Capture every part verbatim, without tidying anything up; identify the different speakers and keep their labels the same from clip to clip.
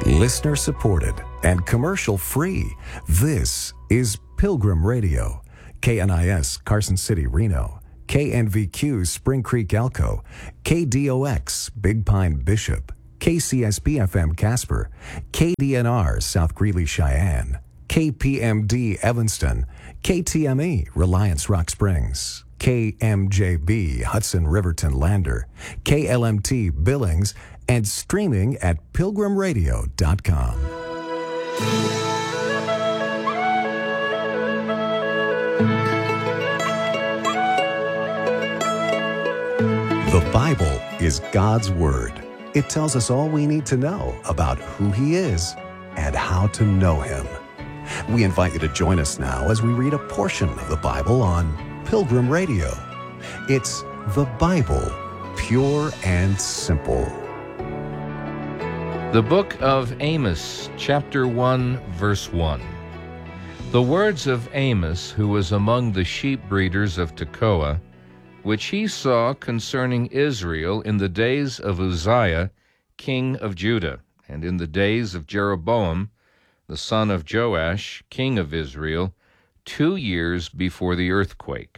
Speaker 1: Listener supported and commercial free. This is Pilgrim Radio. K N I S Carson City, Reno. K N V Q Spring Creek, Elko. K D O X Big Pine, Bishop. K C S B F M Casper. K D N R South Greeley, Cheyenne. K P M D Evanston. K T M E Reliance Rock Springs. K M J B Hudson Riverton Lander. K L M T Billings, and streaming at pilgrim radio dot com. The Bible is God's Word. It tells us all we need to know about who He is and how to know Him. We invite you to join us now as we read a portion of the Bible on Pilgrim Radio. It's the Bible, pure and simple.
Speaker 2: The book of Amos, chapter one, verse one. The words of Amos, who was among the sheep breeders of Tekoa, which he saw concerning Israel in the days of Uzziah, king of Judah, and in the days of Jeroboam, the son of Joash, king of Israel, two years before the earthquake.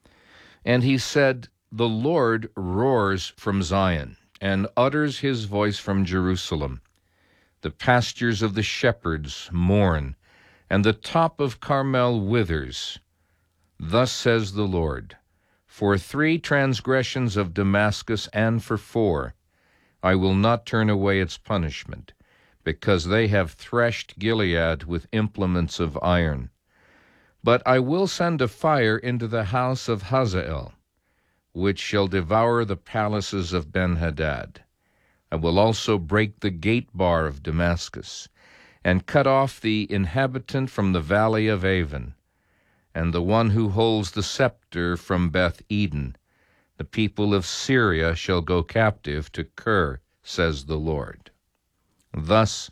Speaker 2: And he said, The Lord roars from Zion, and utters his voice from Jerusalem. The pastures of the shepherds mourn, and the top of Carmel withers. Thus says the Lord, For three transgressions of Damascus, and for four, I will not turn away its punishment, because they have threshed Gilead with implements of iron. But I will send a fire into the house of Hazael, which shall devour the palaces of Ben-Hadad. I will also break the gate bar of Damascus, and cut off the inhabitant from the valley of Avon, and the one who holds the scepter from Beth-Eden. The people of Syria shall go captive to Kir, says the Lord. Thus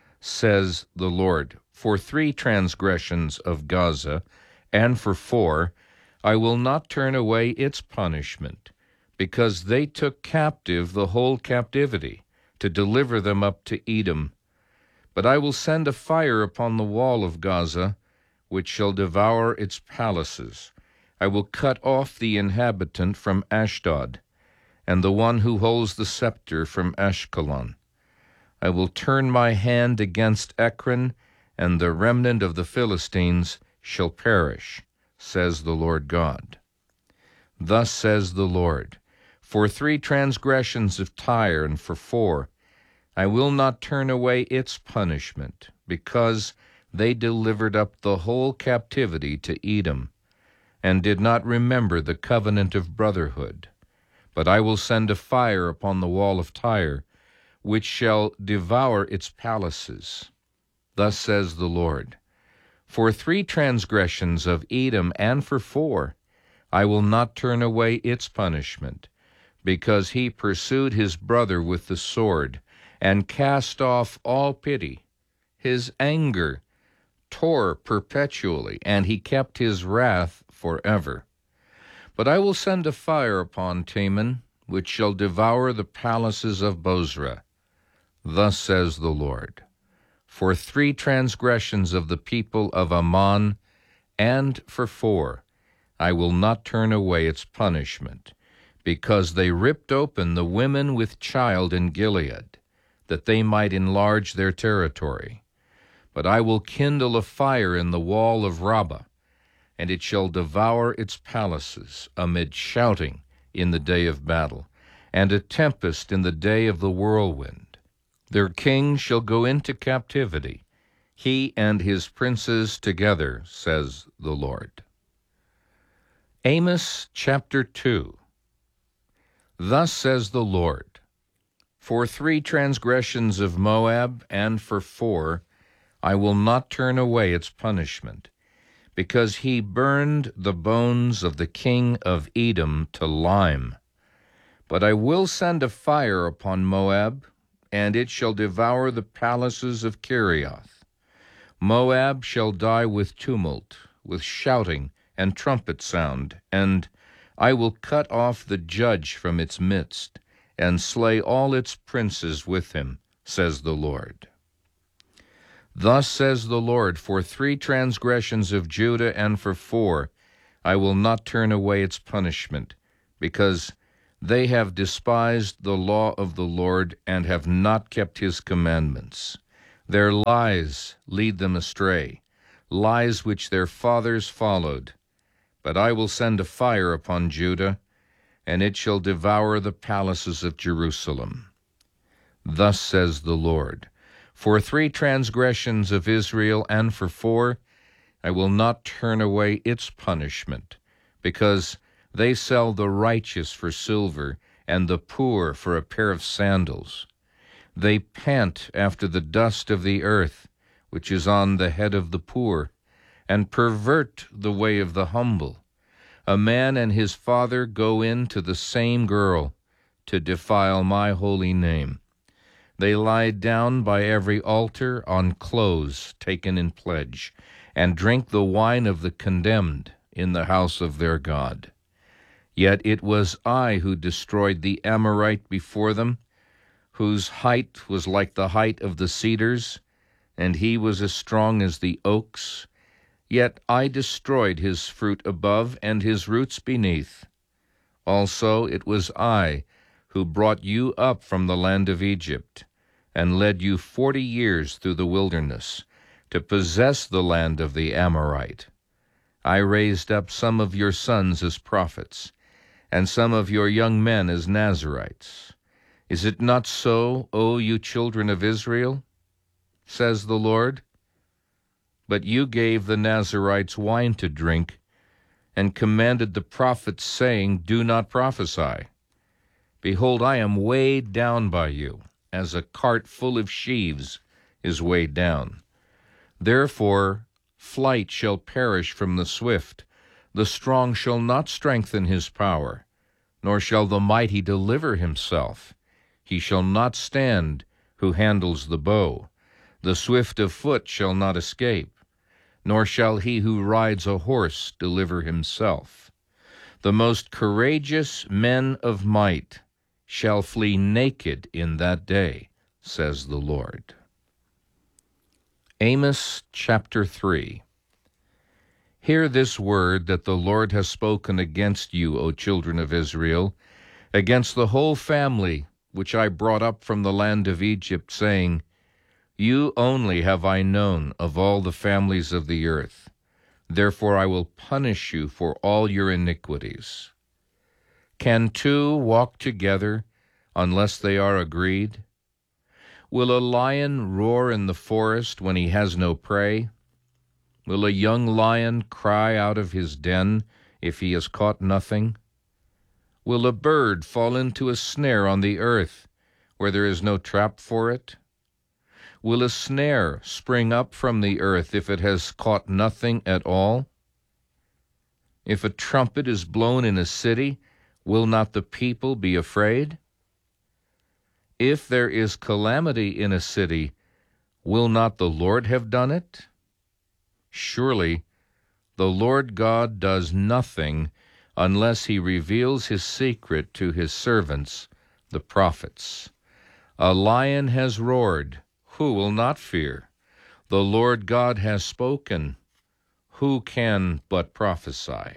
Speaker 2: says the Lord, For three transgressions of Gaza, and for four, I will not turn away its punishment, because they took captive the whole captivity, to deliver them up to Edom. But I will send a fire upon the wall of Gaza, which shall devour its palaces. I will cut off the inhabitant from Ashdod, and the one who holds the scepter from Ashkelon. I will turn my hand against Ekron, and the remnant of the Philistines shall perish, says the Lord God. Thus says the Lord, For three transgressions of Tyre, and for four, I will not turn away its punishment, because they delivered up the whole captivity to Edom, and did not remember the covenant of brotherhood. But I will send a fire upon the wall of Tyre, which shall devour its palaces. Thus says the Lord, For three transgressions of Edom, and for four, I will not turn away its punishment, because he pursued his brother with the sword, and cast off all pity. His anger tore perpetually, and he kept his wrath forever. But I will send a fire upon Teman, which shall devour the palaces of Bozrah. Thus says the Lord, For three transgressions of the people of Ammon, and for four, I will not turn away its punishment, because they ripped open the women with child in Gilead, that they might enlarge their territory. But I will kindle a fire in the wall of Rabbah, and it shall devour its palaces amid shouting in the day of battle, and a tempest in the day of the whirlwind. Their king shall go into captivity, he and his princes together, says the Lord. Amos chapter two. Thus says the Lord, For three transgressions of Moab, and for four, I will not turn away its punishment, because he burned the bones of the king of Edom to lime. But I will send a fire upon Moab, and it shall devour the palaces of Kirioth. Moab shall die with tumult, with shouting and trumpet sound, and I will cut off the judge from its midst, and slay all its princes with him, says the Lord. Thus says the Lord, for three transgressions of Judah and for four, I will not turn away its punishment, because they have despised the law of the Lord and have not kept his commandments. Their lies lead them astray, lies which their fathers followed. But I will send a fire upon Judah, and it shall devour the palaces of Jerusalem. Thus says the Lord, for three transgressions of Israel and for four, I will not turn away its punishment, because they sell the righteous for silver and the poor for a pair of sandals. They pant after the dust of the earth, which is on the head of the poor, and pervert the way of the humble. A man and his father go in to the same girl to defile my holy name. They lie down by every altar on clothes taken in pledge, and drink the wine of the condemned in the house of their God. Yet it was I who destroyed the Amorite before them, whose height was like the height of the cedars, and he was as strong as the oaks. Yet I destroyed his fruit above and his roots beneath. Also it was I who brought you up from the land of Egypt, and led you forty years through the wilderness, to possess the land of the Amorite. I raised up some of your sons as prophets, and some of your young men as Nazirites. Is it not so, O you children of Israel? Says the Lord. But you gave the Nazirites wine to drink, and commanded the prophets, saying, do not prophesy. Behold, I am weighed down by you, as a cart full of sheaves is weighed down. Therefore flight shall perish from the swift, the strong shall not strengthen his power, nor shall the mighty deliver himself. He shall not stand who handles the bow. The swift of foot shall not escape, nor shall he who rides a horse deliver himself. The most courageous men of might shall flee naked in that day, says the Lord. Amos chapter three. Hear this word that the Lord has spoken against you, O children of Israel, against the whole family which I brought up from the land of Egypt, saying, you only have I known of all the families of the earth. Therefore I will punish you for all your iniquities. Can two walk together unless they are agreed? Will a lion roar in the forest when he has no prey? Will a young lion cry out of his den if he has caught nothing? Will a bird fall into a snare on the earth where there is no trap for it? Will a snare spring up from the earth if it has caught nothing at all? If a trumpet is blown in a city, will not the people be afraid? If there is calamity in a city, will not the Lord have done it? Surely the Lord God does nothing unless he reveals his secret to his servants, the prophets. A lion has roared, who will not fear? The Lord God has spoken, who can but prophesy?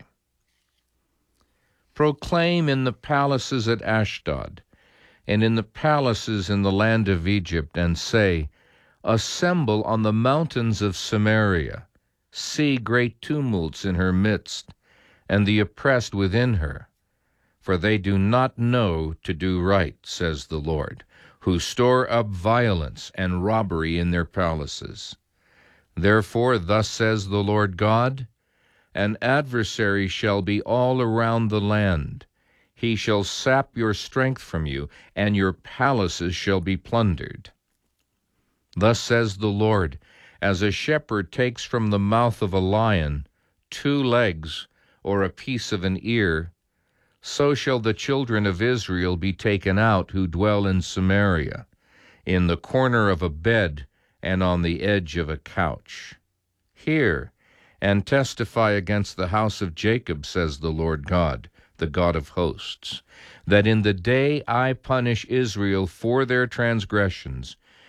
Speaker 2: Proclaim in the palaces at Ashdod, and in the palaces in the land of Egypt, and say, assemble on the mountains of Samaria, see great tumults in her midst, and the oppressed within her. For they do not know to do right, says the Lord, who store up violence and robbery in their palaces. Therefore thus says the Lord God, an adversary shall be all around the land. He shall sap your strength from you, and your palaces shall be plundered. Thus says the Lord, as a shepherd takes from the mouth of a lion two legs or a piece of an ear, so shall the children of Israel be taken out who dwell in Samaria, in the corner of a bed and on the edge of a couch. Hear and testify against the house of Jacob, says the Lord God, the God of hosts, that in the day I punish Israel for their transgressions,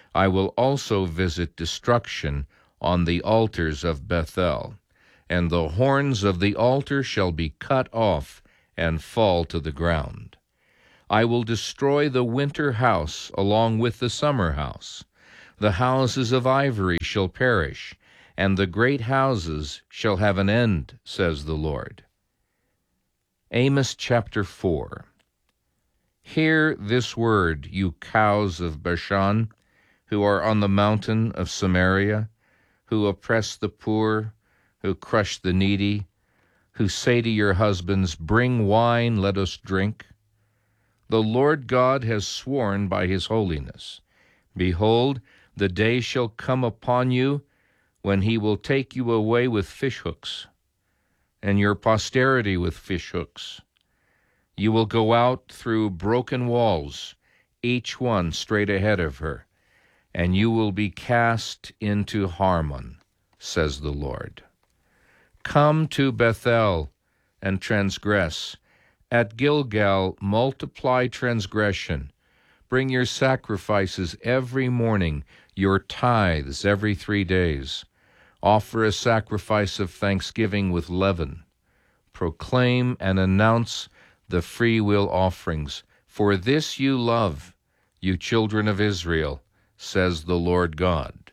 Speaker 2: I will also visit destruction on the altars of Bethel, and the horns of the altar shall be cut off and fall to the ground. I will destroy the winter house along with the summer house. The houses of ivory shall perish, and the great houses shall have an end, says the Lord. Amos chapter four. Hear this word, you cows of Bashan, who are on the mountain of Samaria, who oppress the poor, who crush the needy, who say to your husbands, bring wine, let us drink. The Lord God has sworn by his holiness. Behold, the day shall come upon you when he will take you away with fishhooks, and your posterity with fishhooks. You will go out through broken walls, each one straight ahead of her, and you will be cast into Harmon, says the Lord. Come to Bethel and transgress. At Gilgal multiply transgression. Bring your sacrifices every morning, your tithes every three days. Offer a sacrifice of thanksgiving with leaven. Proclaim and announce the freewill offerings. For this you love, you children of Israel, says the Lord God.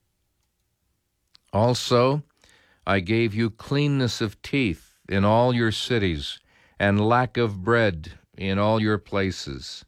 Speaker 2: Also, I gave you cleanness of teeth in all your cities, and lack of bread in all your places.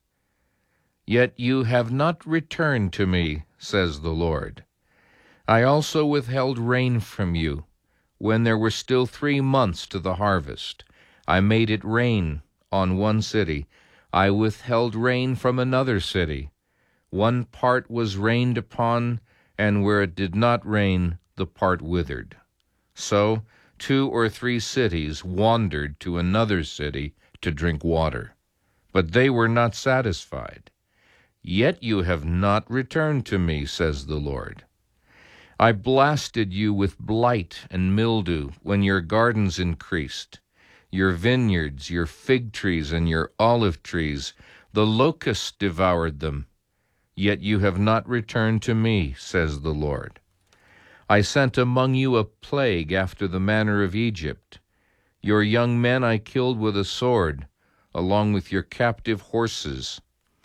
Speaker 2: Yet you have not returned to me, says the Lord. I also withheld rain from you, when there were still three months to the harvest. I made it rain on one city. I withheld rain from another city. One part was rained upon, and where it did not rain, the part withered. So two or three cities wandered to another city to drink water, but they were not satisfied. Yet you have not returned to me, says the Lord. I blasted you with blight and mildew when your gardens increased, your vineyards, your fig trees, and your olive trees. The locusts devoured them. Yet you have not returned to me, says the Lord. I sent among you a plague after the manner of Egypt. Your young men I killed with a sword, along with your captive horses.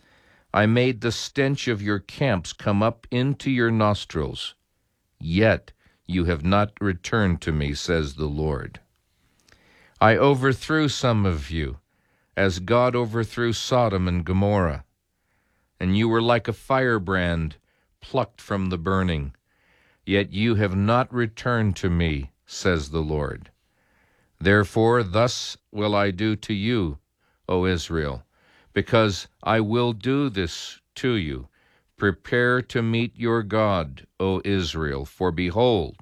Speaker 2: I made the stench of your camps come up into your nostrils. Yet you have not returned to me, says the Lord. I overthrew some of you, as God overthrew Sodom and Gomorrah. And you were like a firebrand plucked from the burning. Yet you have not returned to me, says the Lord. Therefore thus will I do to you, O Israel, because I will do this to you. Prepare to meet your God, O Israel, for behold,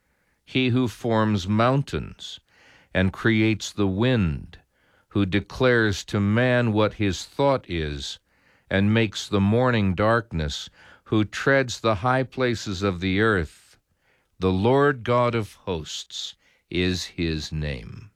Speaker 2: he who forms mountains and creates the wind, who declares to man what his thought is, and makes the morning darkness, who treads the high places of the earth. The Lord God of hosts is his name.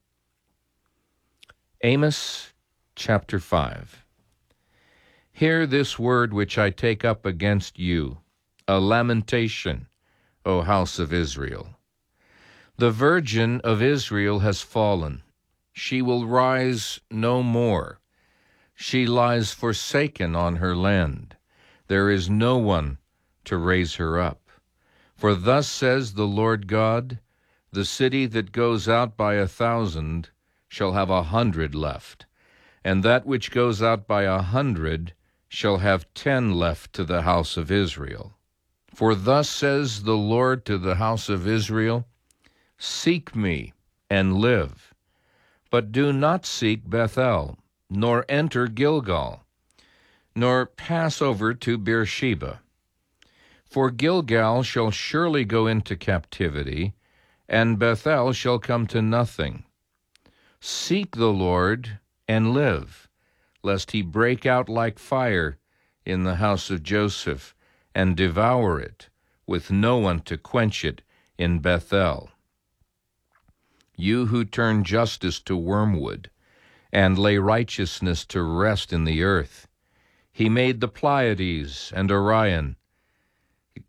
Speaker 2: Amos chapter five. Hear this word which I take up against you, a lamentation, O house of Israel. The virgin of Israel has fallen. She will rise no more. She lies forsaken on her land. There is no one to raise her up. For thus says the Lord God, the city that goes out by a thousand shall have a hundred left, and that which goes out by a hundred shall have ten left to the house of Israel. For thus says the Lord to the house of Israel, seek me and live, but do not seek Bethel, nor enter Gilgal, nor pass over to Beersheba. For Gilgal shall surely go into captivity, and Bethel shall come to nothing. Seek the Lord and live, lest he break out like fire in the house of Joseph, and devour it, with no one to quench it in Bethel. You who turn justice to wormwood, and lay righteousness to rest in the earth, he made the Pleiades and Orion.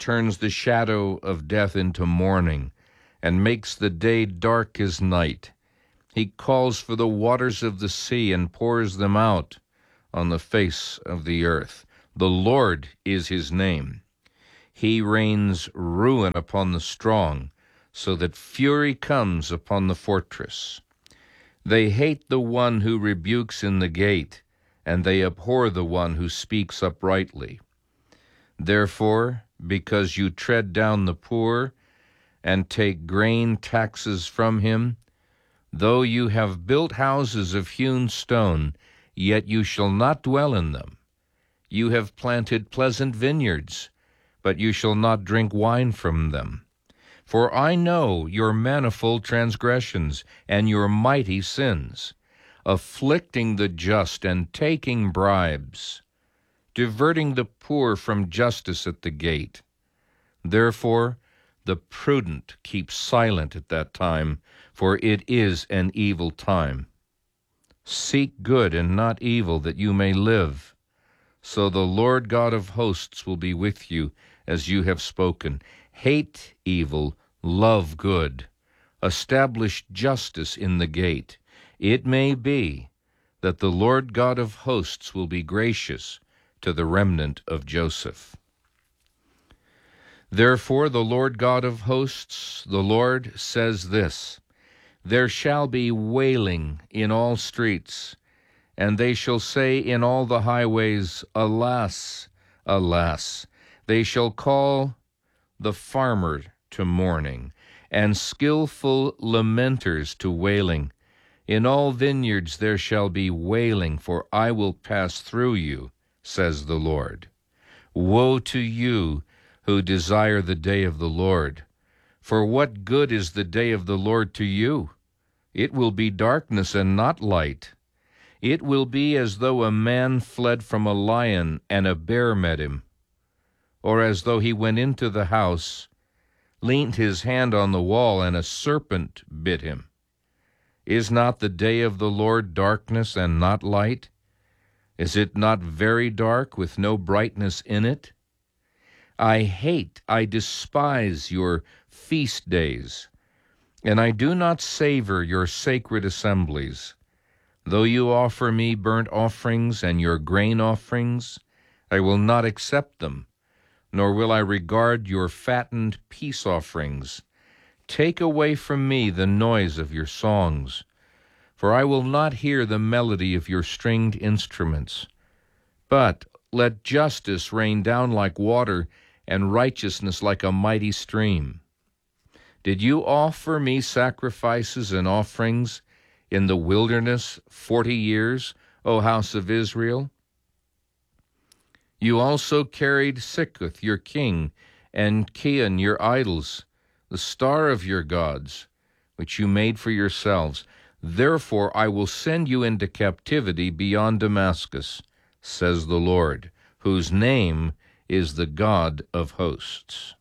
Speaker 2: turns the shadow of death into morning, and makes the day dark as night. He calls for the waters of the sea and pours them out on the face of the earth. The Lord is his name. He rains ruin upon the strong, so that fury comes upon the fortress. They hate the one who rebukes in the gate, and they abhor the one who speaks uprightly. Therefore, because you tread down the poor and take grain taxes from him, though you have built houses of hewn stone, yet you shall not dwell in them. You have planted pleasant vineyards, but you shall not drink wine from them. For I know your manifold transgressions and your mighty sins, afflicting the just and taking bribes, diverting the poor from justice at the gate. Therefore, the prudent keep silent at that time, for it is an evil time. Seek good and not evil, that you may live. So the Lord God of hosts will be with you, as you have spoken. Hate evil, love good. Establish justice in the gate. It may be that the Lord God of hosts will be gracious to the remnant of Joseph. Therefore the Lord God of hosts, the Lord, says this: There shall be wailing in all streets, and they shall say in all the highways, Alas, alas! They shall call the farmer to mourning, and skillful lamenters to wailing. In all vineyards there shall be wailing, for I will pass through you, says the Lord. Woe to you who desire the day of the Lord! For what good is the day of the Lord to you? It will be darkness and not light. It will be as though a man fled from a lion and a bear met him, or as though he went into the house, leaned his hand on the wall, and a serpent bit him. Is not the day of the Lord darkness and not light? Is it not very dark with no brightness in it? I hate, I despise your feast days, and I do not savor your sacred assemblies. Though you offer me burnt offerings and your grain offerings, I will not accept them, nor will I regard your fattened peace offerings. Take away from me the noise of your songs, for I will not hear the melody of your stringed instruments. But let justice rain down like water, and righteousness like a mighty stream. Did you offer me sacrifices and offerings in the wilderness forty years, O house of Israel? You also carried Sikkuth, your king, and Kian, your idols, the star of your gods, which you made for yourselves. Therefore I will send you into captivity beyond Damascus, says the Lord, whose name is the God of hosts.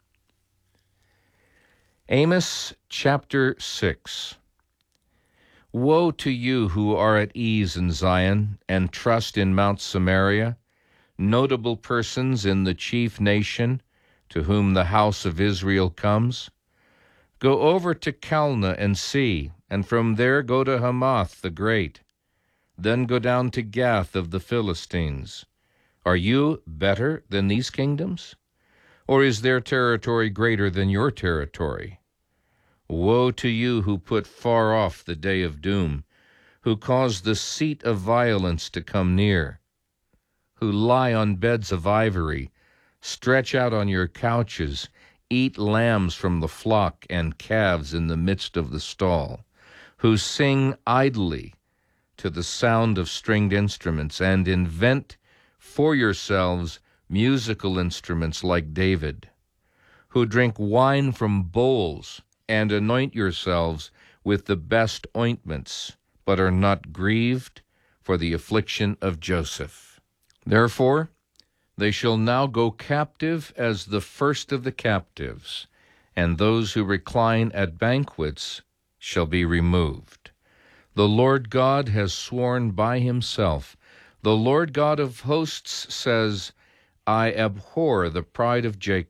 Speaker 2: Amos chapter six. Woe to you who are at ease in Zion and trust in Mount Samaria, notable persons in the chief nation to whom the house of Israel comes. Go over to Calneh and see, and from there go to Hamath the great. Then go down to Gath of the Philistines. Are you better than these kingdoms? Or is their territory greater than your territory? Woe to you who put far off the day of doom, who cause the seat of violence to come near, who lie on beds of ivory, stretch out on your couches, eat lambs from the flock and calves in the midst of the stall, who sing idly to the sound of stringed instruments, and invent for yourselves musical instruments like David, who drink wine from bowls and anoint yourselves with the best ointments, but are not grieved for the affliction of Joseph. Therefore, they shall now go captive as the first of the captives, and those who recline at banquets shall be removed. The Lord God has sworn by himself. The Lord God of hosts says, I abhor the pride of Jacob,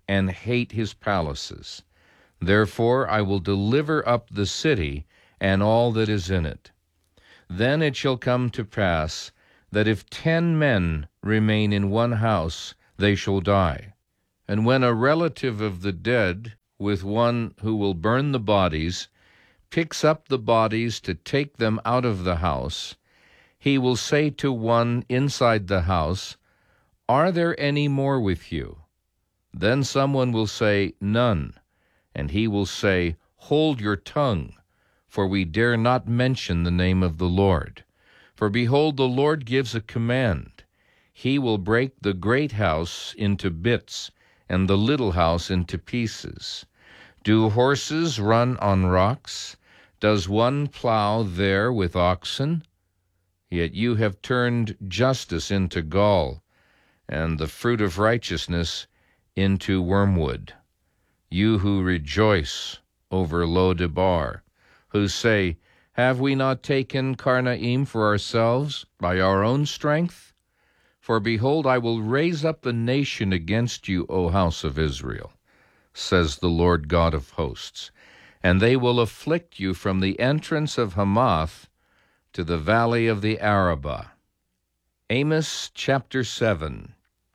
Speaker 2: and hate his palaces. Therefore I will deliver up the city and all that is in it. Then it shall come to pass that if ten men remain in one house, they shall die. And when a relative of the dead, with one who will burn the bodies, picks up the bodies to take them out of the house, he will say to one inside the house, "Are there any more with you?" Then someone will say, "None." And he will say, "Hold your tongue, for we dare not mention the name of the Lord. For behold, the Lord gives a command. He will break the great house into bits, and the little house into pieces. Do horses run on rocks? Does one plow there with oxen? Yet you have turned justice into gall, and the fruit of righteousness into wormwood. You who rejoice over Lo-debar, who say, "Have we not taken Karnaim for ourselves by our own strength?" For behold, I will raise up the nation against you, O house of Israel, says the Lord God of hosts, and they will afflict you from the entrance of Hamath to the valley of the Arabah. Amos chapter seven.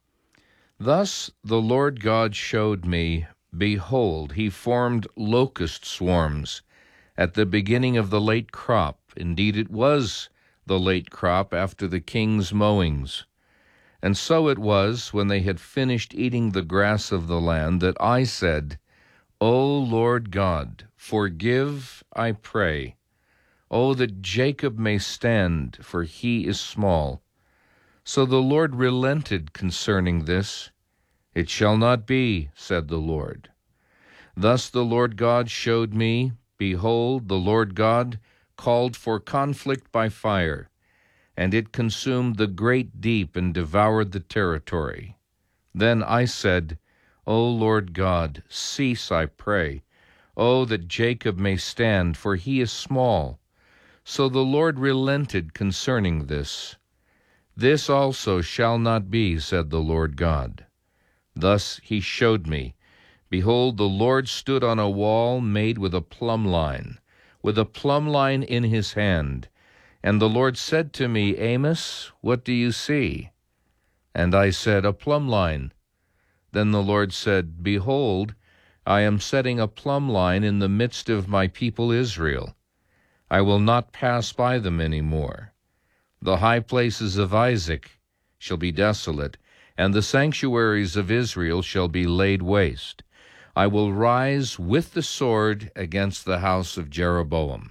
Speaker 2: Thus the Lord God showed me, behold, he formed locust swarms at the beginning of the late crop. Indeed, it was the late crop after the king's mowings. And so it was, when they had finished eating the grass of the land, that I said, O Lord God, forgive, I pray. O that Jacob may stand, for he is small. So the Lord relented concerning this. It shall not be, said the Lord. Thus the Lord God showed me, behold, the Lord God called for conflict by fire, and it consumed the great deep and devoured the territory. Then I said, O Lord God, cease, I pray. O that Jacob may stand, for he is small. So the Lord relented concerning this. This also shall not be, said the Lord God. Thus he showed me, behold, the Lord stood on a wall made with a plumb line, with a plumb line in his hand. And the Lord said to me, Amos, what do you see? And I said, a plumb line. Then the Lord said, behold, I am setting a plumb line in the midst of my people Israel. I will not pass by them any more. The high places of Isaac shall be desolate, and the sanctuaries of Israel shall be laid waste. I will rise with the sword against the house of Jeroboam.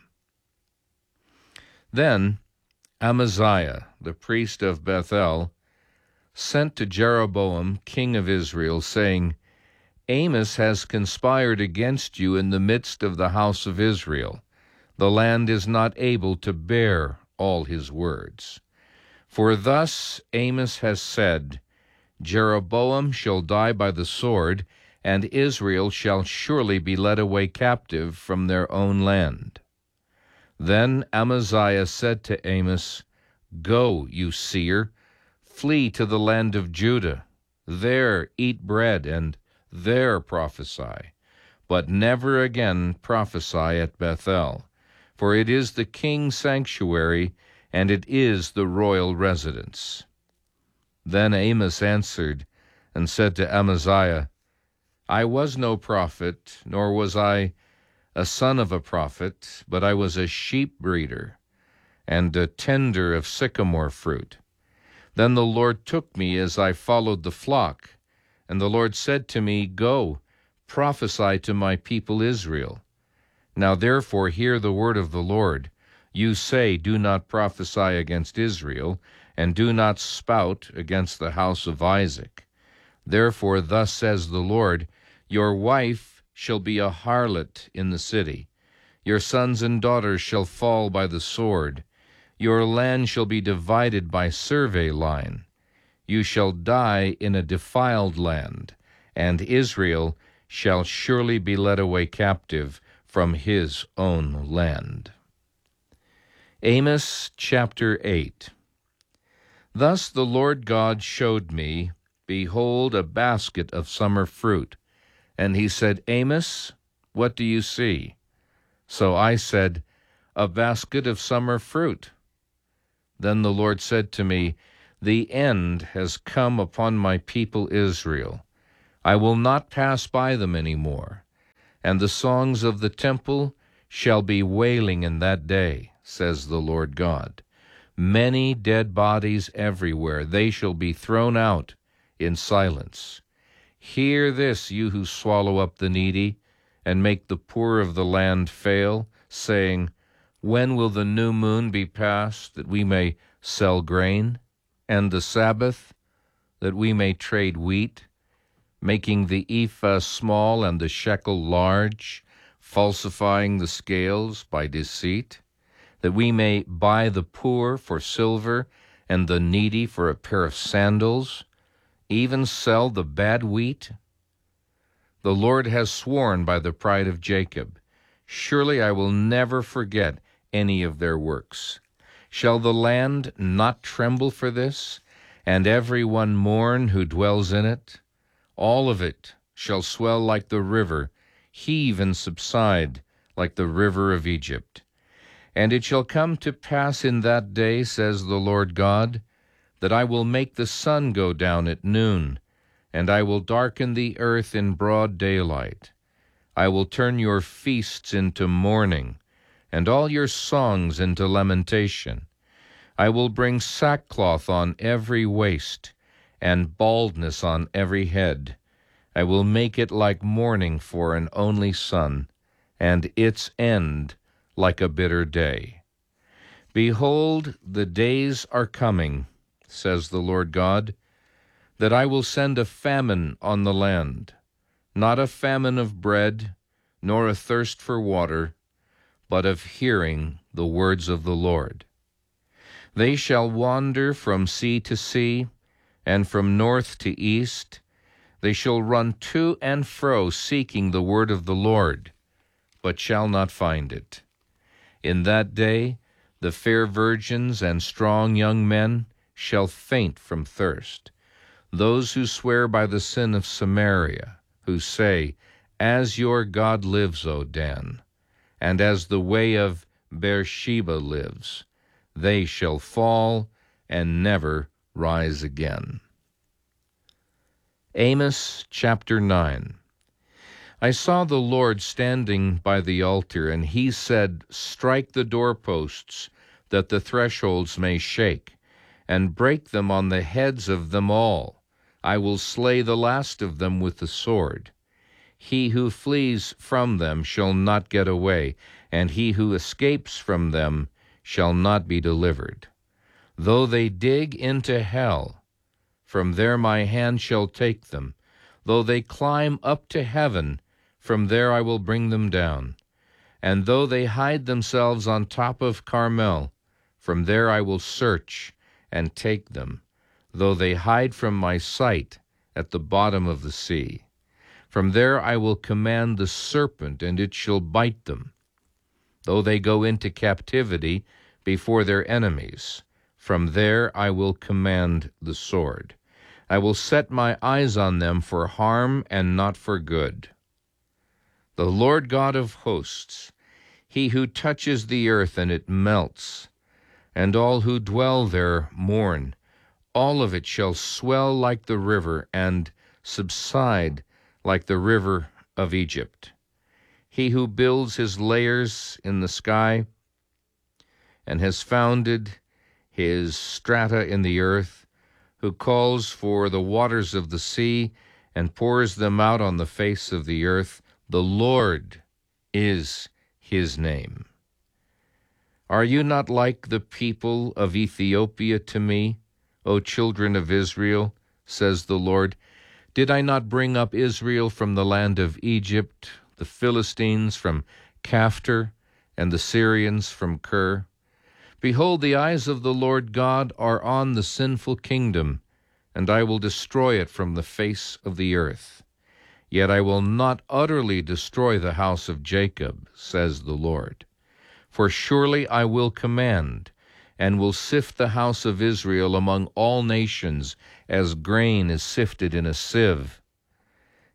Speaker 2: Then Amaziah, the priest of Bethel, sent to Jeroboam, king of Israel, saying, Amos has conspired against you in the midst of the house of Israel. The land is not able to bear all his words. For thus Amos has said, Jeroboam shall die by the sword, and Israel shall surely be led away captive from their own land. Then Amaziah said to Amos, Go, you seer, flee to the land of Judah. There eat bread, and there prophesy. But never again prophesy at Bethel, for it is the king's sanctuary, and it is the royal residence. Then Amos answered and said to Amaziah, I was no prophet, nor was I a son of a prophet, but I was a sheep breeder, and a tender of sycamore fruit. Then the Lord took me as I followed the flock, and the Lord said to me, Go, prophesy to my people Israel. Now therefore hear the word of the Lord. You say, Do not prophesy against Israel, and do not spout against the house of Isaac. Therefore thus says the Lord, Your wife shall be a harlot in the city. Your sons and daughters shall fall by the sword. Your land shall be divided by survey line. You shall die in a defiled land, and Israel shall surely be led away captive from his own land. Amos chapter eight. Thus the Lord God showed me, behold, a basket of summer fruit, And he said, Amos, what do you see? So I said, a basket of summer fruit. Then the Lord said to me, the end has come upon my people Israel. I will not pass by them any more, and the songs of the temple shall be wailing in that day, says the Lord God. Many dead bodies everywhere, they shall be thrown out in silence. Hear this, you who swallow up the needy, and make the poor of the land fail, saying, when will the new moon be passed, that we may sell grain, and the Sabbath, that we may trade wheat, making the ephah small and the shekel large, falsifying the scales by deceit, that we may buy the poor for silver, and the needy for a pair of sandals, even sell the bad wheat? The Lord has sworn by the pride of Jacob, surely I will never forget any of their works. Shall the land not tremble for this, and every one mourn who dwells in it? All of it shall swell like the river, heave and subside like the river of Egypt. And it shall come to pass in that day, says the Lord God, that I will make the sun go down at noon, and I will darken the earth in broad daylight. I will turn your feasts into mourning, and all your songs into lamentation. I will bring sackcloth on every waist, and baldness on every head. I will make it like mourning for an only son, and its end like a bitter day. Behold, the days are coming, says the Lord God, that I will send a famine on the land, not a famine of bread, nor a thirst for water, but of hearing the words of the Lord. They shall wander from sea to sea, and from north to east. They shall run to and fro, seeking the word of the Lord, but shall not find it. In that day the fair virgins and strong young men shall faint from thirst. Those who swear by the sin of Samaria, who say, as your God lives, O Dan, and as the way of Beersheba lives, they shall fall and never rise again. Amos chapter nine. I saw the Lord standing by the altar, and he said, strike the doorposts, that the thresholds may shake, and break them on the heads of them all. I will slay the last of them with the sword. He who flees from them shall not get away, and he who escapes from them shall not be delivered. Though they dig into hell, from there my hand shall take them. Though they climb up to heaven, from there I will bring them down. And though they hide themselves on top of Carmel, from there I will search and take them. Though they hide from my sight at the bottom of the sea, from there I will command the serpent, and it shall bite them. Though they go into captivity before their enemies, from there I will command the sword. I will set my eyes on them for harm and not for good. The Lord God of hosts, he who touches the earth and it melts, and all who dwell there mourn, all of it shall swell like the river and subside like the river of Egypt. He who builds his layers in the sky and has founded his strata in the earth, who calls for the waters of the sea and pours them out on the face of the earth, the Lord is his name. Are you not like the people of Ethiopia to me, O children of Israel, says the Lord? Did I not bring up Israel from the land of Egypt, the Philistines from Caphtor, and the Syrians from Kir? Behold, the eyes of the Lord God are on the sinful kingdom, and I will destroy it from the face of the earth. Yet I will not utterly destroy the house of Jacob, says the Lord. For surely I will command, and will sift the house of Israel among all nations, as grain is sifted in a sieve.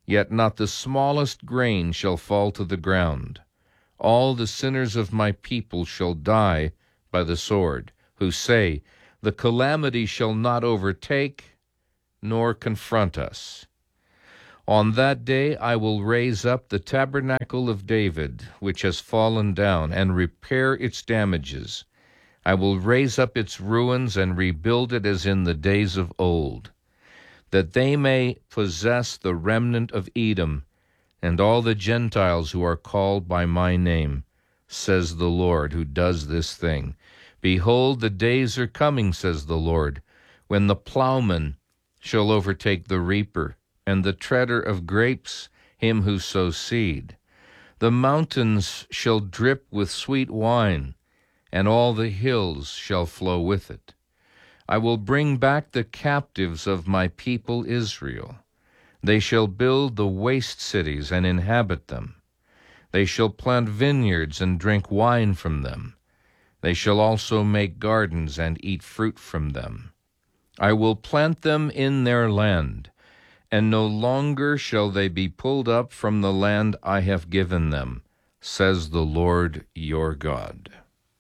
Speaker 2: yet not the smallest grain shall fall to the ground. All the sinners of my people shall die by the sword, who say, the calamity shall not overtake nor confront us. On that day I will raise up the tabernacle of David, which has fallen down, and repair its damages. I will raise up its ruins and rebuild it as in the days of old, that they may possess the remnant of Edom and all the Gentiles who are called by my name, says the Lord, who does this thing. Behold, the days are coming, says the Lord, when the plowman shall overtake the reaper, and the treader of grapes him who sows seed. The mountains shall drip with sweet wine, and all the hills shall flow with it. I will bring back the captives of my people Israel. They shall build the waste cities and inhabit them. They shall plant vineyards and drink wine from them. They shall also make gardens and eat fruit from them. I will plant them in their land, and no longer shall they be pulled up from the land I have given them, says the Lord your God.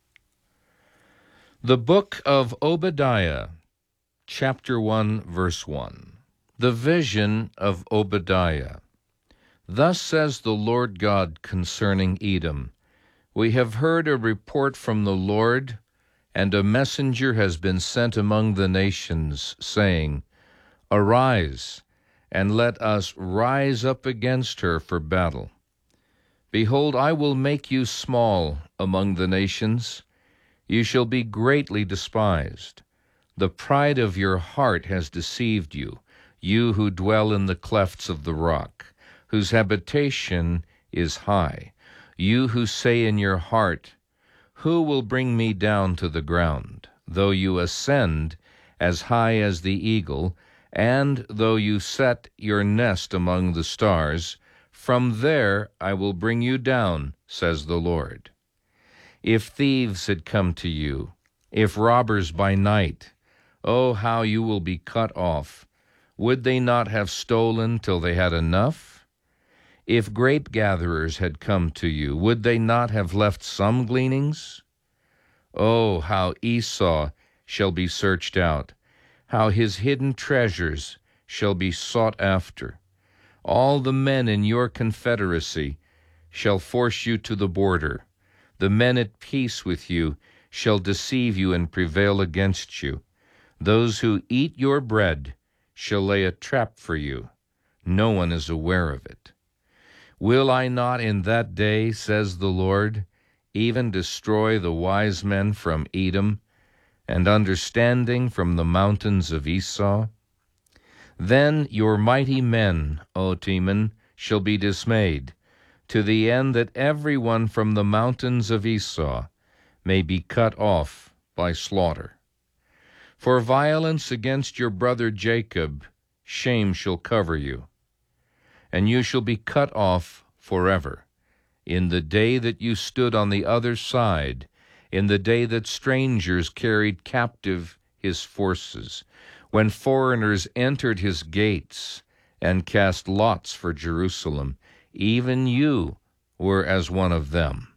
Speaker 2: The book of Obadiah, chapter one, verse one. The vision of Obadiah. Thus says the Lord God concerning Edom, we have heard a report from the Lord, and a messenger has been sent among the nations, saying, Arise, and let us rise up against her for battle. Behold, I will make you small among the nations. You shall be greatly despised. The pride of your heart has deceived you, you who dwell in the clefts of the rock, whose habitation is high. You who say in your heart, Who will bring me down to the ground? Though you ascend as high as the eagle, and though you set your nest among the stars, from there I will bring you down, says the Lord. If thieves had come to you, if robbers by night, oh, how you will be cut off. Would they not have stolen till they had enough? If grape gatherers had come to you, would they not have left some gleanings? Oh, how Esau shall be searched out, how his hidden treasures shall be sought after. All the men in your confederacy shall force you to the border. The men at peace with you shall deceive you and prevail against you. Those who eat your bread shall lay a trap for you. No one is aware of it. Will I not in that day, says the Lord, even destroy the wise men from Edom, and understanding from the mountains of Esau? Then your mighty men, O Teman, shall be dismayed, to the end that every one from the mountains of Esau may be cut off by slaughter. For violence against your brother Jacob, shame shall cover you, and you shall be cut off forever. In the day that you stood on the other side, in the day that strangers carried captive his forces, when foreigners entered his gates and cast lots for Jerusalem, even you were as one of them.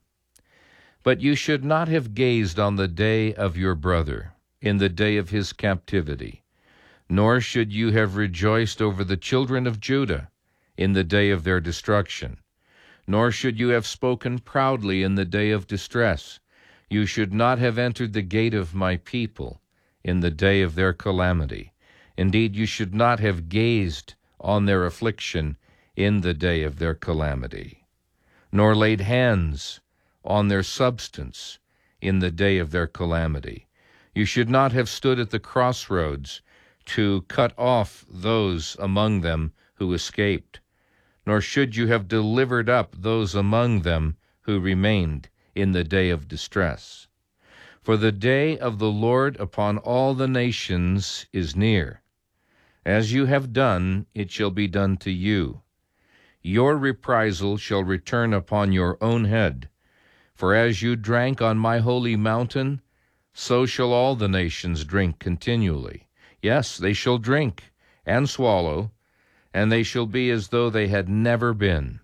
Speaker 2: But you should not have gazed on the day of your brother, in the day of his captivity, nor should you have rejoiced over the children of Judah in the day of their destruction, nor should you have spoken proudly in the day of distress. You should not have entered the gate of my people in the day of their calamity. Indeed, you should not have gazed on their affliction in the day of their calamity, nor laid hands on their substance in the day of their calamity. You should not have stood at the crossroads to cut off those among them who escaped, nor should you have delivered up those among them who remained in the day of distress. For the day of the Lord upon all the nations is near. As you have done, it shall be done to you. Your reprisal shall return upon your own head. For as you drank on my holy mountain, so shall all the nations drink continually. Yes, they shall drink and swallow, and they shall be as though they had never been.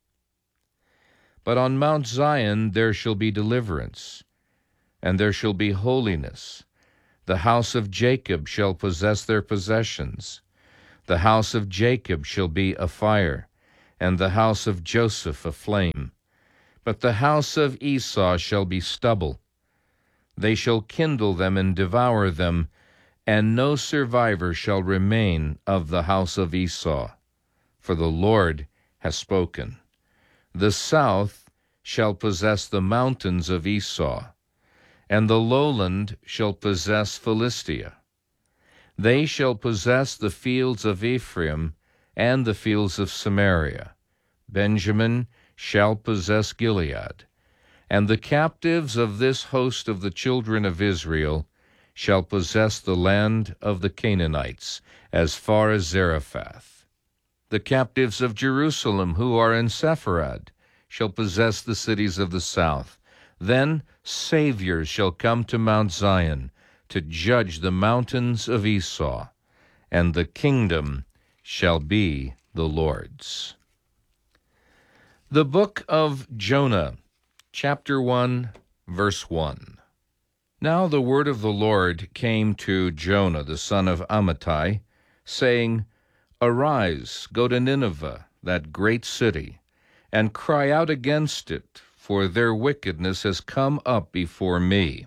Speaker 2: But on Mount Zion there shall be deliverance, and there shall be holiness. The house of Jacob shall possess their possessions. The house of Jacob shall be a fire, and the house of Joseph a flame. But the house of Esau shall be stubble. They shall kindle them and devour them, and no survivor shall remain of the house of Esau. For the Lord has spoken. The south shall possess the mountains of Esau, and the lowland shall possess Philistia. They shall possess the fields of Ephraim and the fields of Samaria. Benjamin shall possess Gilead, and the captives of this host of the children of Israel shall possess the land of the Canaanites, as far as Zarephath. The captives of Jerusalem who are in Sepharad shall possess the cities of the south. Then saviors shall come to Mount Zion to judge the mountains of Esau, and the kingdom shall be the Lord's. The book of Jonah, chapter one, verse one. Now the word of the Lord came to Jonah, the son of Amittai, saying, Arise, go to Nineveh, that great city, and cry out against it, for their wickedness has come up before me.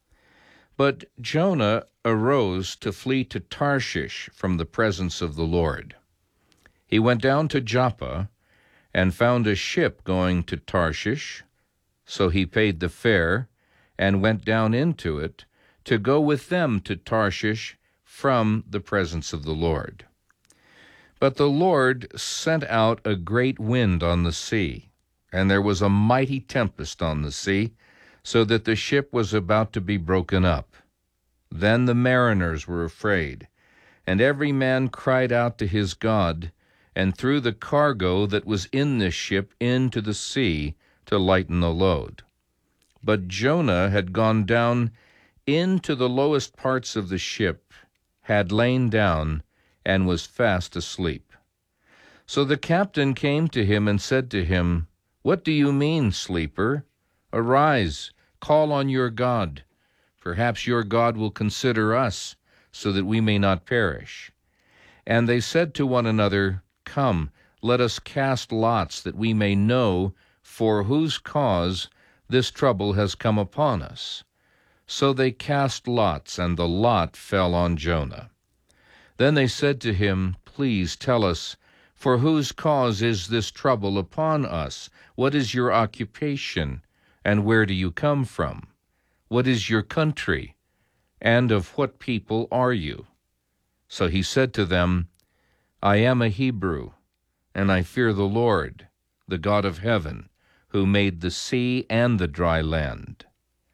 Speaker 2: But Jonah arose to flee to Tarshish from the presence of the Lord. He went down to Joppa and found a ship going to Tarshish, so he paid the fare and went down into it to go with them to Tarshish from the presence of the Lord. But the Lord sent out a great wind on the sea, and there was a mighty tempest on the sea, so that the ship was about to be broken up. Then the mariners were afraid, and every man cried out to his God, and threw the cargo that was in this ship into the sea to lighten the load. But Jonah had gone down into the lowest parts of the ship, had lain down, and was fast asleep. So the captain came to him and said to him, What do you mean, sleeper? Arise, call on your God. Perhaps your God will consider us, so that we may not perish. And they said to one another, Come, let us cast lots, that we may know for whose cause this trouble has come upon us. So they cast lots, and the lot fell on Jonah. Then they said to him, Please tell us, for whose cause is this trouble upon us? What is your occupation, and where do you come from? What is your country, and of what people are you? So he said to them, I am a Hebrew, and I fear the Lord, the God of heaven, who made the sea and the dry land.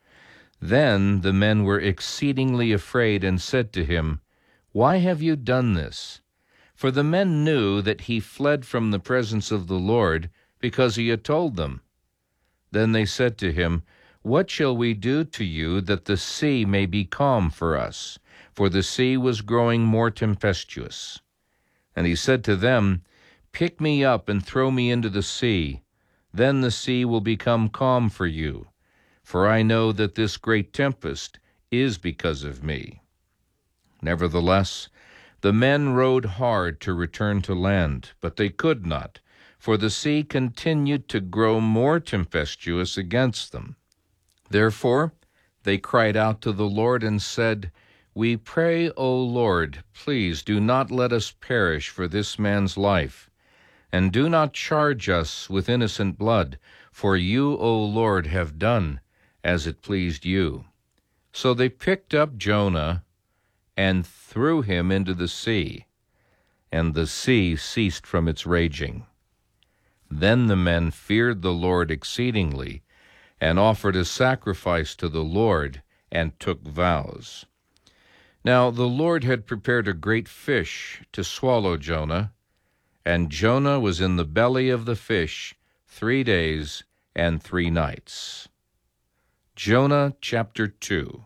Speaker 2: Then the men were exceedingly afraid and said to him, Why have you done this? For the men knew that he fled from the presence of the Lord, because he had told them. Then they said to him, What shall we do to you that the sea may be calm for us? For the sea was growing more tempestuous. And he said to them, Pick me up and throw me into the sea. Then the sea will become calm for you. For I know that this great tempest is because of me. Nevertheless, the men rowed hard to return to land, but they could not, for the sea continued to grow more tempestuous against them. Therefore they cried out to the Lord and said, We pray, O Lord, please do not let us perish for this man's life, and do not charge us with innocent blood, for you, O Lord, have done as it pleased you. So they picked up Jonah and threw him into the sea, and the sea ceased from its raging. Then the men feared the Lord exceedingly, and offered a sacrifice to the Lord, and took vows. Now the Lord had prepared a great fish to swallow Jonah, and Jonah was in the belly of the fish three days and three nights. Jonah chapter two.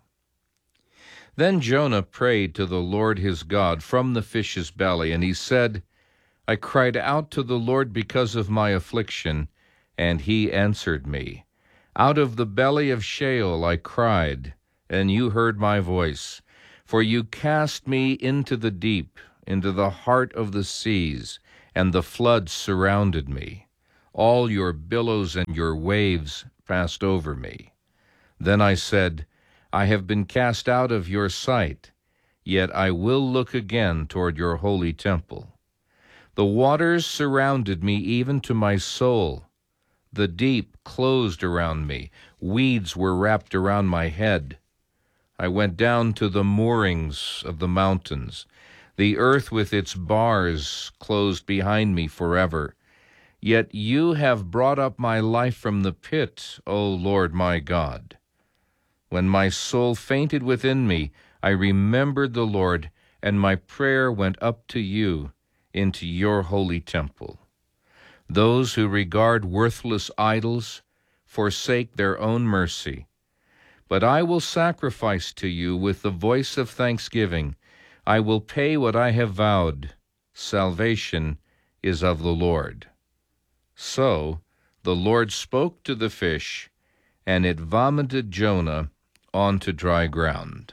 Speaker 2: Then Jonah prayed to the Lord his God from the fish's belly, and he said, I cried out to the Lord because of my affliction, and he answered me. Out of the belly of Sheol I cried, and you heard my voice. For you cast me into the deep, into the heart of the seas, and the floods surrounded me. All your billows and your waves passed over me. Then I said, I have been cast out of your sight, yet I will look again toward your holy temple. The waters surrounded me even to my soul. The deep closed around me. Weeds were wrapped around my head. I went down to the moorings of the mountains. The earth with its bars closed behind me forever. Yet you have brought up my life from the pit, O Lord my God. When my soul fainted within me, I remembered the Lord, and my prayer went up to you into your holy temple. Those who regard worthless idols forsake their own mercy. But I will sacrifice to you with the voice of thanksgiving. I will pay what I have vowed. Salvation is of the Lord. So the Lord spoke to the fish, and it vomited Jonah onto dry ground.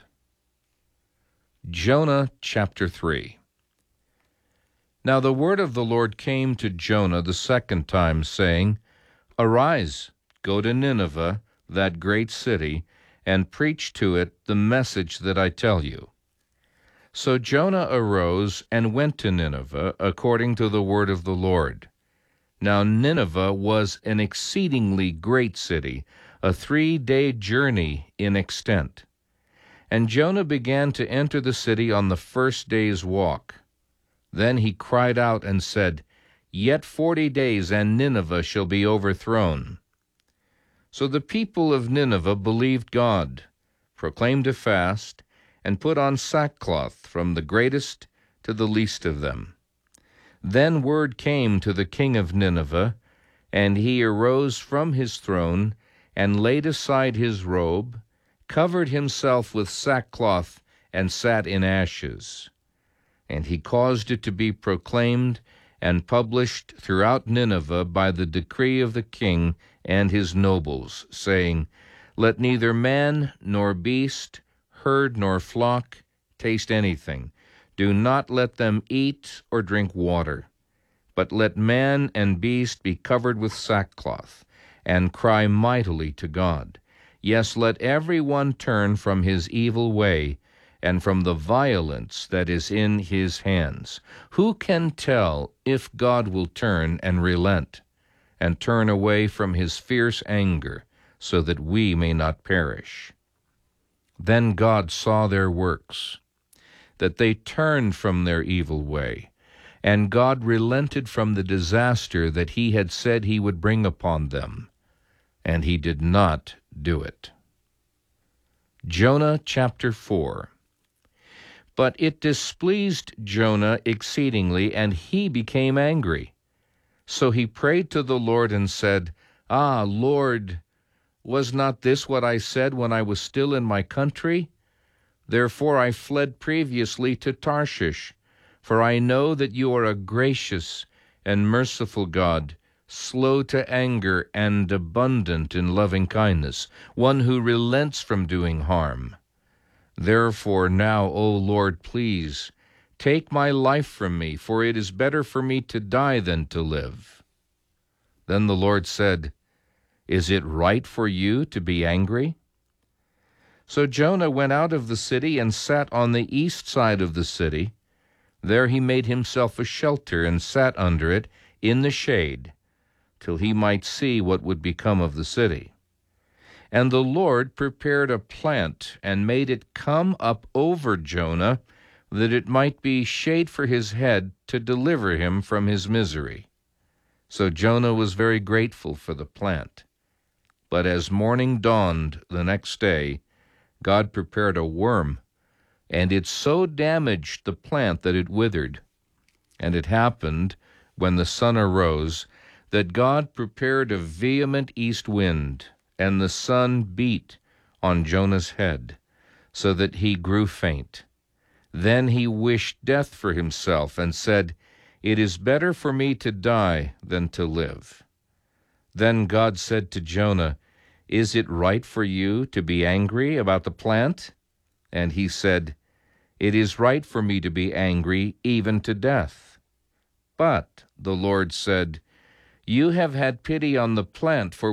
Speaker 2: Jonah chapter three. Now the word of the Lord came to Jonah the second time, saying, Arise, go to Nineveh, that great city, and preach to it the message that I tell you. So Jonah arose and went to Nineveh, according to the word of the Lord. Now Nineveh was an exceedingly great city, a three-day journey in extent. And Jonah began to enter the city on the first day's walk. Then he cried out and said, Yet forty days, and Nineveh shall be overthrown. So the people of Nineveh believed God, proclaimed a fast, and put on sackcloth from the greatest to the least of them. Then word came to the king of Nineveh, and he arose from his throne, and laid aside his robe, covered himself with sackcloth, and sat in ashes. And he caused it to be proclaimed and published throughout Nineveh by the decree of the king and his nobles, saying, Let neither man nor beast, herd nor flock, taste anything. Do not let them eat or drink water. But let man and beast be covered with sackcloth, and cry mightily to God. Yes, let every one turn from his evil way, and from the violence that is in his hands. Who can tell if God will turn and relent, and turn away from his fierce anger, so that we may not perish? Then God saw their works, that they turned from their evil way, and God relented from the disaster that he had said he would bring upon them, and he did not do it. Jonah chapter four. But it displeased Jonah exceedingly, and he became angry. So he prayed to the Lord and said, Ah, Lord, was not this what I said when I was still in my country? Therefore I fled previously to Tarshish, for I know that you are a gracious and merciful God, slow to anger and abundant in loving kindness, one who relents from doing harm. Therefore now, O Lord, please, take my life from me, for it is better for me to die than to live. Then the Lord said, Is it right for you to be angry? So Jonah went out of the city and sat on the east side of the city. There he made himself a shelter and sat under it in the shade, till he might see what would become of the city. And the Lord prepared a plant and made it come up over Jonah, that it might be shade for his head to deliver him from his misery. So Jonah was very grateful for the plant. But as morning dawned the next day, God prepared a worm, and it so damaged the plant that it withered. And it happened, when the sun arose, that God prepared a vehement east wind, and the sun beat on Jonah's head, so that he grew faint. Then he wished death for himself, and said, It is better for me to die than to live." Then God said to Jonah, "Is it right for you to be angry about the plant?" And he said, "It is right for me to be angry even to death." But the Lord said, "You have had pity on the plant for